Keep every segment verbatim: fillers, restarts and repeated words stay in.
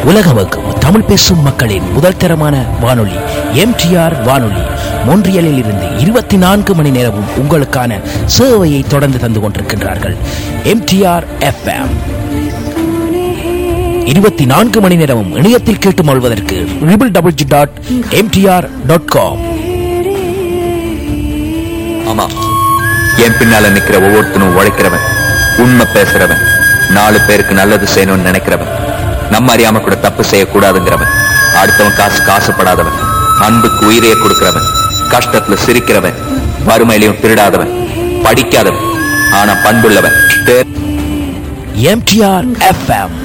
உலகமக்கும் தமிழ் பேசும் மக்களின் முதல் தரமான வானொலி எம்டிஆர் வானொலி மொன்றியலில் இருந்து இருபத்தி நான்கு மணி நேரமும் உங்களுக்கான சேவையை தொடர்ந்து தந்து கொண்டிருக்கின்றார்கள். எம்டிஆர் எஃப்எம் இருபத்தி நான்கு மணி நேரமும் இணையத்தில் கேட்டு மொழ்வதற்கு triple double G dot MTR dot com. ஆமா, என் பின்னால நிக்கிற ஒவ்வொருத்தனும் உழைக்கிறவன், உண்மை பேசுறவன், நாலு பேருக்கு நல்லது செய்யணும்னு நினைக்கிறவன், நம்ம அறியாம கூட தப்பு செய்யக்கூடாதுங்கிறவன், அடுத்தவன் காசு காசுப்படாதவன், அன்புக்கு உயிரையே கொடுக்கிறவன், கஷ்டத்துல சிரிக்கிறவன், வறுமையிலையும் திருடாதவன், படிக்காதவன் ஆனா பண்புள்ளவன். எம்டிஆர் எஃப்எம்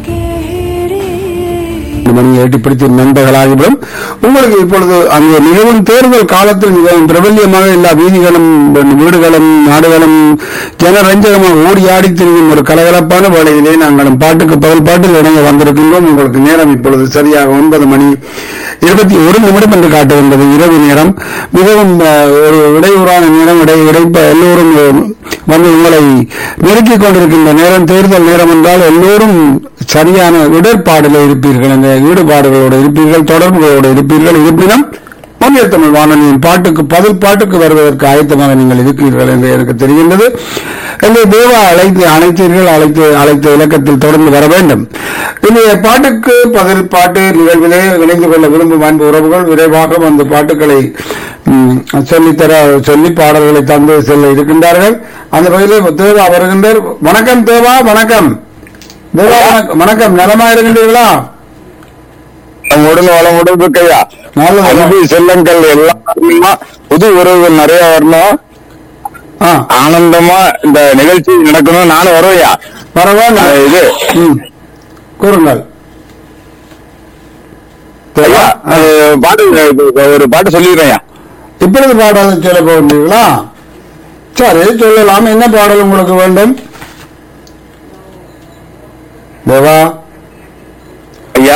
மணி எட்டிப்பிடித்து நண்பர்களாகிவிடும். உங்களுக்கு இப்பொழுது அங்கே மிகவும் தேர்தல் காலத்தில் மிகவும் பிரபல்யமாக எல்லா வீதிகளும் வீடுகளும் நாடுகளும் ஜனரஞ்சகமாக ஓடி ஆடி திரியும் ஒரு கலகலப்பான வேளையிலே நாங்களும் பாட்டுக்கு பதில் பாட்டில் இணைய வந்திருக்கின்றோம். உங்களுக்கு நேரம் இப்பொழுது சரியாக ஒன்பது மணி இருபத்தி ஒரு நிமிடம் என்று காட்டுகின்றது. இரவு நேரம் மிகவும் ஒரு இடையூறான நேரம். இடை இடைப்ப எல்லோரும் வந்து உங்களை நெருக்கிக் கொண்டிருக்கின்ற நேரம். தேர்தல் நேரம் என்றால் எல்லோரும் சரியான இடர்பாடுகள் இருப்பீர்கள், அந்த ஈடுபாடுகளோடு இருப்பீர்கள், தொடர்புகளோடு இருப்பீர்கள். இருப்பினும் மொழிய தமிழ் வானொலியின் பாட்டுக்கு பதில் பாட்டுக்கு வருவதற்கு ஆயத்தமாக நீங்கள் இருக்கிறீர்கள் என்று எனக்கு தெரிகின்றது. எனவே தேவா அழைத்து அழைத்தீர்கள், அழைத்து அழைத்த இலக்கத்தில் தொடர்ந்து வர வேண்டும். இந்த பாட்டுக்கு பதில் பாட்டு நிகழ்விலே இணைந்து கொள்ள விரும்பும் அன்பு உறவுகள் விரைவாக அந்த பாட்டுக்களை சொல்லித்தர சொல்லி பாடல்களை தந்து செல்ல இருக்கின்றார்கள். அந்த வகையில் தேவா வருகின்றார். வணக்கம் தேவா. வணக்கம் தேவா. வணக்கம். நலமா இருக்கின்றீர்களா? உடல் வளமுடன் இருக்கையா, அன்பு செல்லங்கள் எல்லாம் புது உறவுகள் நிறைய வரணும், ஆனந்தமா இந்த நிகழ்ச்சி நடக்கணும். நானும் வருவையா? பரவாயில்ல. இது கூறுங்கள். பாட்டு ஒரு பாட்டு சொல்லிடுறேன். இப்பொழுது பாடல் சொல்ல போகின்றீர்களா? சரி, சொல்லலாம். என்ன பாடல் உங்களுக்கு வேண்டும் தேவா? ஐயா,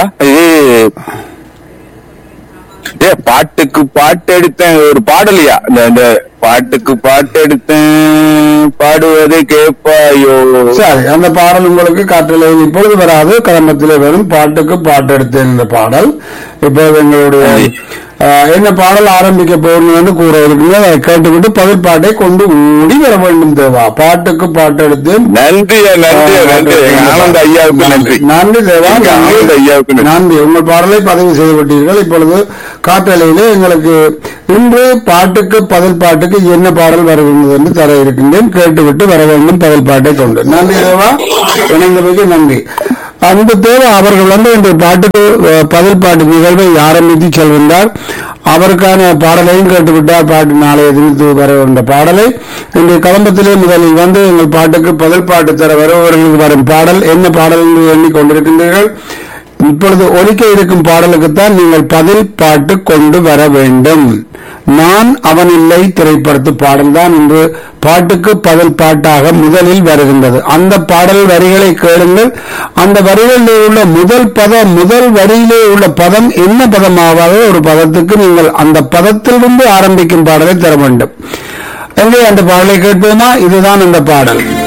இது பாட்டுக்கு பாட்டு எடுத்தேன் ஒரு பாடலையா? இந்த பாட்டுக்கு பாட்டு எடுத்தேன் பாடுவதை கேட்பாயோ. சரி, அந்த பாடல் உங்களுக்கு காற்றில் இப்பொழுது வராது, கிளம்பத்திலே வரும். பாட்டுக்கு பாட்டு எடுத்தேன் இந்த பாடல் இப்போது எங்களுடைய என்ன பாடல் ஆரம்பிக்க போகணும் என்று கூற இருக்கிறது. அதை கேட்டுவிட்டு பதில் பாட்டை கொண்டு ஓடி வர வேண்டும் தேவா. பாட்டுக்கு பாட்டு எடுத்து நன்றி நன்றி நன்றி ஆனந்த ஐயாவுக்கு நன்றி. நன்றி தேவா. ஆனந்த ஐயாவுக்கு நன்றி. உங்கள் பாடலை பதிவு செய்து விட்டீர்கள். இப்பொழுது காற்றலையிலே எங்களுக்கு இன்று பாட்டுக்கு பதில் பாட்டுக்கு என்ன பாடல் வருகின்றது என்று தர இருக்கின்றேன். கேட்டுவிட்டு வர வேண்டும் பதில் பாட்டை கொண்டு. நன்றி தேவா, இணைந்தமைக்கு நன்றி. அன்பு தேவை அவர்கள் வந்து இந்த பாட்டுக்கு பதில் பாட்டு நிகழ்வை ஆரம்பித்து செல்கின்றார். அவருக்கான பாடலையும் கேட்டுவிட்டார். பாட்டு நாளை எதிர்த்து வர வேண்ட பாடலை இன்றைய கலம்பத்திலே முதலில் வந்து எங்கள் பாட்டுக்கு பதில் பாட்டு தர வருபவர்களுக்கு வரும் பாடல் என்ன பாடல் என்று எண்ணிக்கொண்டிருக்கின்றீர்கள். இப்பொழுது ஒலிக்க இருக்கும் பாடலுக்குத்தான் நீங்கள் பதில் பாட்டு கொண்டு வர வேண்டும். நான் அவன் இல்லை திரைப்படத்து பாடல் தான் இன்று பாட்டுக்கு பதில் பாட்டாக முதலில் வருகின்றது. அந்த பாடல் வரிகளை கேளுங்கள். அந்த வரிகளிலே உள்ள முதல் பதம், முதல் வரியிலே உள்ள பதம் என்ன பதமாவது ஒரு பதத்துக்கு நீங்கள் அந்த பதத்திலிருந்து ஆரம்பிக்கும் பாடலை தர வேண்டும். எனவே அந்த பாடலை கேட்போமா? இதுதான் அந்த பாடல்.